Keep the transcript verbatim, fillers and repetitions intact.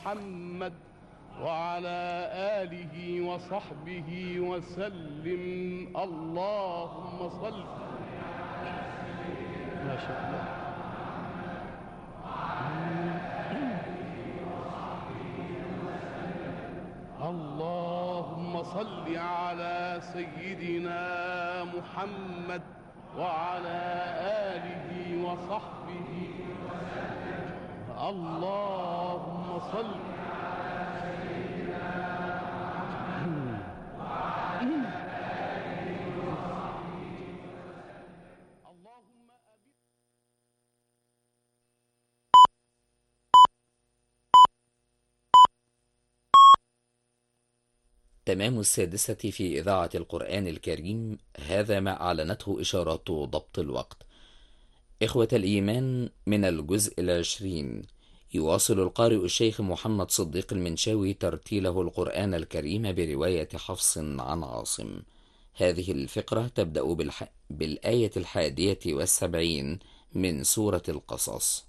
محمد وعلى آله وصحبه وسلم. اللهم صل. ما شاء الله. اللهم صل على سيدنا محمد وعلى آله وصحبه وسلم. اللهم صل على سيدنا محمد وعلى آله وصحبه وسلم. اللهم أبد. تمام السادسة في إذاعة القرآن الكريم، هذا ما أعلنته إشارات ضبط الوقت. إخوة الإيمان، من الجزء العشرين يواصل القارئ الشيخ محمد صديق المنشاوي ترتيله القرآن الكريم برواية حفص عن عاصم. هذه الفقرة تبدأ بالح... بالآية الحادية والسبعين من سورة القصص.